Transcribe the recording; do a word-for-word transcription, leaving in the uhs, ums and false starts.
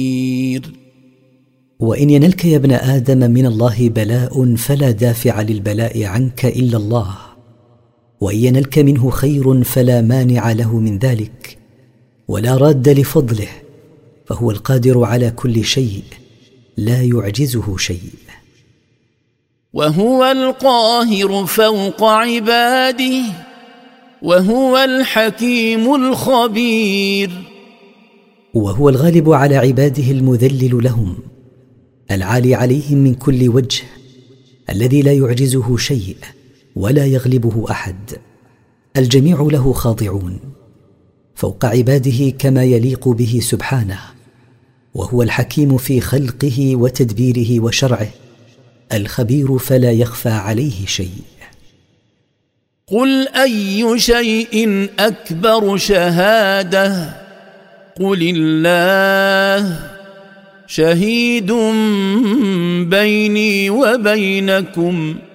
وإن ينلك يا ابن آدم من الله بلاء فلا دافع للبلاء عنك إلا الله، وإن ينلك منه خير فلا مانع له من ذلك ولا راد لفضله، فهو القادر على كل شيء لا يعجزه شيء. وهو القاهر فوق عباده وهو الحكيم الخبير. وهو الغالب على عباده المذلل لهم العالي عليهم من كل وجه، الذي لا يعجزه شيء ولا يغلبه أحد، الجميع له خاضعون فوق عباده كما يليق به سبحانه. وهو الحكيم في خلقه وتدبيره وشرعه، الخبير فلا يخفى عليه شيء. قل أي شيء أكبر شهادة قل الله شهيد بيني وبينكم